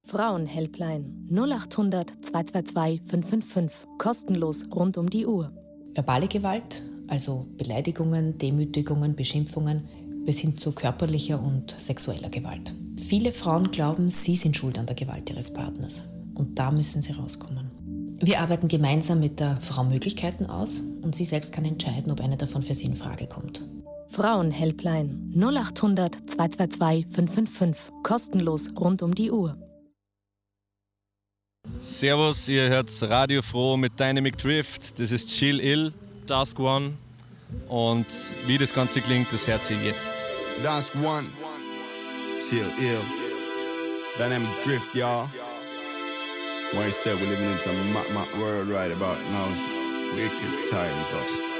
Frauenhelpline 0800 222 555. Kostenlos rund um die Uhr. Verbale Gewalt, also Beleidigungen, Demütigungen, Beschimpfungen, bis hin zu körperlicher und sexueller Gewalt. Viele Frauen glauben, sie sind schuld an der Gewalt ihres Partners. Und da müssen sie rauskommen. Wir arbeiten gemeinsam mit der Frau Möglichkeiten aus und sie selbst kann entscheiden, ob eine davon für sie in Frage kommt. Frauenhelpline 0800 222 555. Kostenlos rund um die Uhr. Servus, ihr hört Radio Froh mit Dynamic Drift. Das ist Chill Ill, Dusk One. Und wie das Ganze klingt, das hört ihr jetzt. Dusk One, Chill Ill, Dynamic Drift, y'all. Why I said we're living in some mad world right about now. It's wicked times up.